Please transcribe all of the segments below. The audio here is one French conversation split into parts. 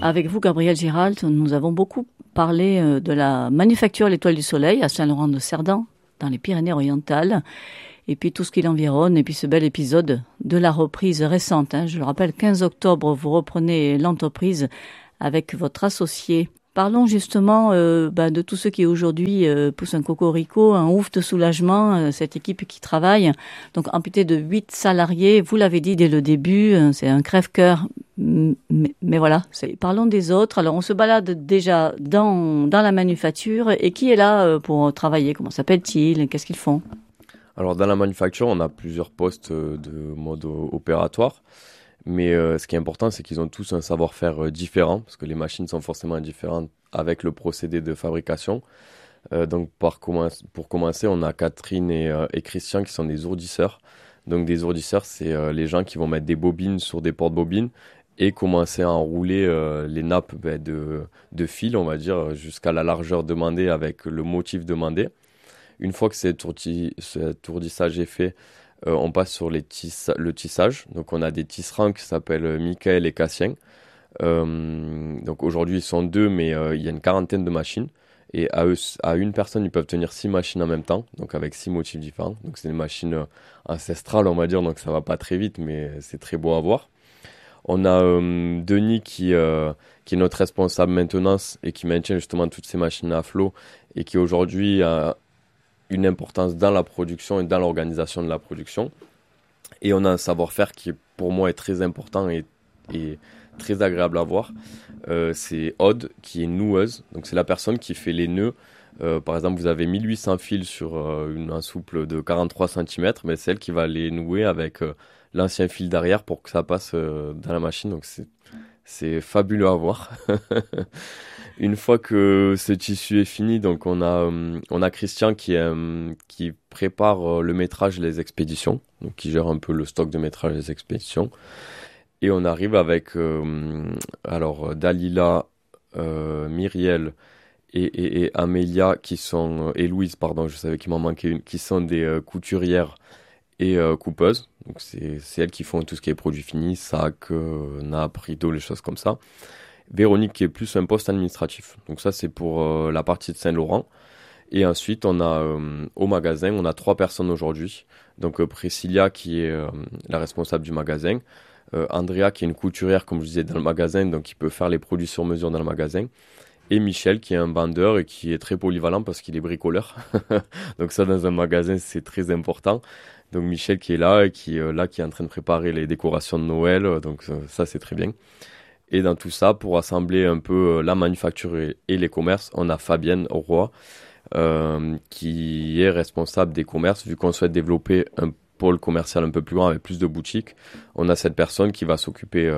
Avec vous, Gabriel Giralt, nous avons beaucoup parlé de la manufacture L'Étoile du Soleil à Saint-Laurent-de-Cerdan, dans les Pyrénées-Orientales, et puis tout ce qui l'environne, et puis ce bel épisode de la reprise récente. Je le rappelle, 15 octobre, vous reprenez l'entreprise avec votre associé. Parlons justement de tous ceux qui aujourd'hui poussent un cocorico, un ouf de soulagement, cette équipe qui travaille. Donc amputée de 8 salariés, vous l'avez dit dès le début, c'est un crève-cœur. Mais voilà, parlons des autres. Alors on se balade déjà dans la manufacture. Et qui est là pour travailler? Comment s'appelle-t-il? Qu'est-ce qu'ils font? Alors dans la manufacture, on a plusieurs postes de mode opératoire. Mais ce qui est important, c'est qu'ils ont tous un savoir-faire différent, parce que les machines sont forcément différentes avec le procédé de fabrication. Donc pour commencer, on a Catherine et Christian qui sont des ourdisseurs. Donc des ourdisseurs, c'est les gens qui vont mettre des bobines sur des porte-bobines et commencer à enrouler les nappes de fil, on va dire, jusqu'à la largeur demandée avec le motif demandé. Une fois que cet ourdissage est fait, on passe sur le tissage. Donc on a des tisserands qui s'appellent Michael et Cassien. Donc aujourd'hui ils sont 2, mais il y a une quarantaine de machines. Et à une personne, ils peuvent tenir 6 machines en même temps, donc avec 6 motifs différents. Donc c'est des machines ancestrales, on va dire, donc ça va pas très vite, mais c'est très beau à voir. On a Denis qui est notre responsable maintenance et qui maintient justement toutes ces machines à flot et qui aujourd'hui a une importance dans la production et dans l'organisation de la production. Et on a un savoir-faire qui, pour moi, est très important et très agréable à voir. C'est Aude, qui est noueuse. Donc, c'est la personne qui fait les nœuds. Par exemple, vous avez 1800 fils sur un souple de 43 cm, mais c'est elle qui va les nouer avec l'ancien fil d'arrière pour que ça passe dans la machine. Donc, c'est fabuleux à voir. Une fois que ce tissu est fini, donc on a Christian qui prépare le métrage et les expéditions, donc qui gère un peu le stock de métrage et les expéditions. Et on arrive avec alors Dalila, Myriel et Amélia et Louise, pardon, je savais qu'il m'en manquait une, qui sont des couturières et coupeuses. Donc c'est elles qui font tout ce qui est produits finis, sacs, nappes, rideaux, les choses comme ça. Véronique qui est plus un poste administratif. Donc ça c'est pour la partie de Saint-Laurent. Et ensuite on a au magasin, on a 3 personnes aujourd'hui. Donc Priscilla qui est la responsable du magasin. Andrea qui est une couturière comme je disais dans le magasin, donc qui peut faire les produits sur mesure dans le magasin. Et Michel qui est un vendeur et qui est très polyvalent parce qu'il est bricoleur. Donc ça dans un magasin c'est très important. Donc Michel qui est là et qui est en train de préparer les décorations de Noël. Donc ça c'est très bien. Et dans tout ça, pour assembler un peu la manufacture et les commerces, on a Fabienne Roy qui est responsable des commerces. Vu qu'on souhaite développer un pôle commercial un peu plus grand avec plus de boutiques, on a cette personne qui va s'occuper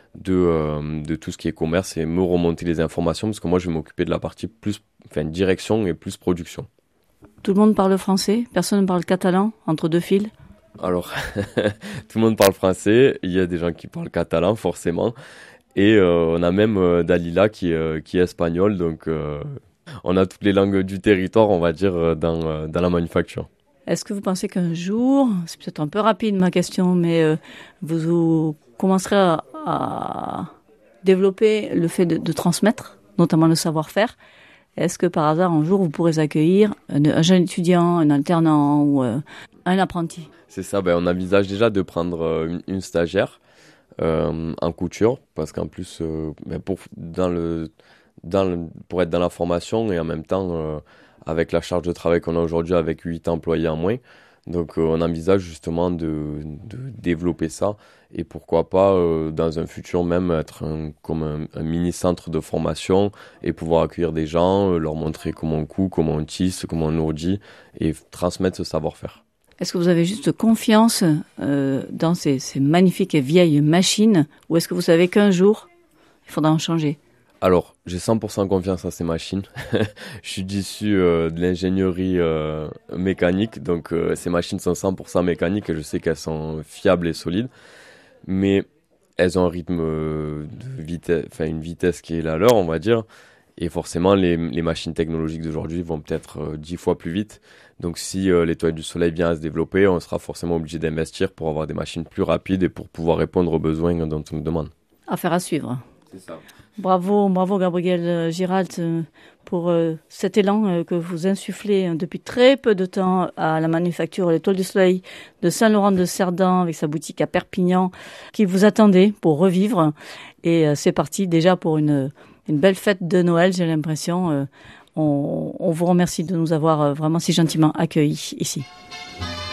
de tout ce qui est commerce et me remonter les informations parce que moi je vais m'occuper de la partie direction et plus production. Tout le monde parle français? Personne ne parle catalan entre deux fils? Alors, tout le monde parle français. Il y a des gens qui parlent catalan forcément. Et on a même Dalila qui est espagnole, donc on a toutes les langues du territoire, on va dire, dans la manufacture. Est-ce que vous pensez qu'un jour, c'est peut-être un peu rapide ma question, mais vous commencerez à développer le fait de transmettre, notamment le savoir-faire? Est-ce que par hasard, un jour, vous pourrez accueillir un jeune étudiant, un alternant ou un apprenti? C'est ça, on envisage déjà de prendre une stagiaire. En couture parce qu'en plus pour être dans la formation et en même temps avec la charge de travail qu'on a aujourd'hui avec 8 employés en moins, donc on envisage justement de développer ça et pourquoi pas dans un futur même être comme un mini centre de formation et pouvoir accueillir des gens, leur montrer comment on coud, comment on tisse, comment on ourdit et transmettre ce savoir-faire. Est-ce que vous avez juste confiance dans ces magnifiques et vieilles machines ou est-ce que vous savez qu'un jour, il faudra en changer? Alors, j'ai 100% confiance en ces machines. Je suis issu de l'ingénierie mécanique, donc ces machines sont 100% mécaniques et je sais qu'elles sont fiables et solides. Mais elles ont un rythme de vitesse, une vitesse qui est la leur, on va dire. Et forcément, les machines technologiques d'aujourd'hui vont peut-être 10 fois plus vite. Donc si l'Étoile du Soleil vient à se développer, on sera forcément obligé d'investir pour avoir des machines plus rapides et pour pouvoir répondre aux besoins dont on nous demande. Affaire à suivre. C'est ça. Bravo Gabriel Giralt pour cet élan que vous insufflez depuis très peu de temps à la manufacture l'Étoile du Soleil de Saint-Laurent-de-Cerdan avec sa boutique à Perpignan qui vous attendait pour revivre. Et c'est parti déjà pour une belle fête de Noël, j'ai l'impression. On vous remercie de nous avoir vraiment si gentiment accueillis ici.